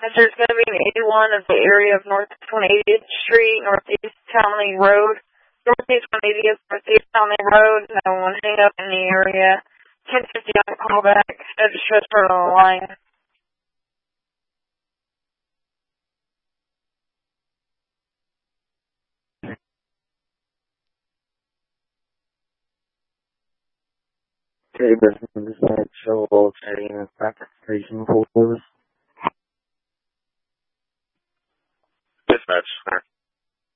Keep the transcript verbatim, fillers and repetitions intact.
If there's going to be an eighty-one of the area of North twenty-eighth Street, Northeast Townley Road, Northeast one eightieth, Northeast Townley Road, no one hang up in the area. ten fifty on callback. I just transferred on the line. Okay, business at Show Trading Station Holders. Dispatch, sir.